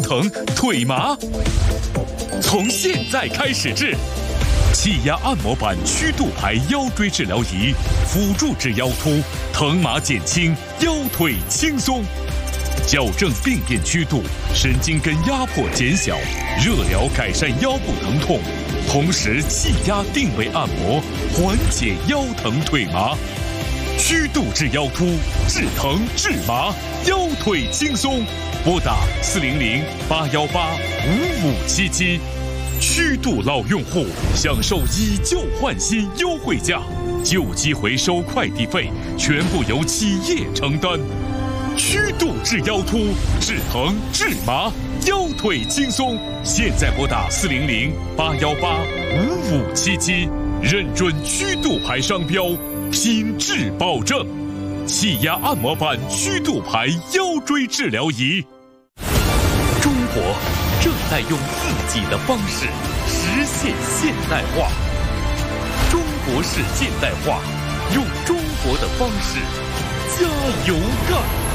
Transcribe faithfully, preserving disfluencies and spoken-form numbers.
疼、腿麻。从现在开始治气压按摩板曲度牌腰椎治疗仪，辅助治腰突，疼麻减轻，腰腿轻松，矫正病变曲度，神经根压迫减小，热疗改善腰部疼痛，同时气压定位按摩，缓解腰疼腿麻。曲度治腰突，治疼治麻，腰腿轻松。拨打四零零八幺八五五七七。曲度老用户享受以旧换新优惠价，旧机回收快递费全部由企业承担。曲度治腰突，治疼治麻，腰腿轻松。现在拨打四零零八幺八五五七七，认准曲度牌商标，品质保证。气压按摩板曲度牌腰椎治疗仪。中国正在用自己的方式实现现代化。中国式现代化，用中国的方式加油干！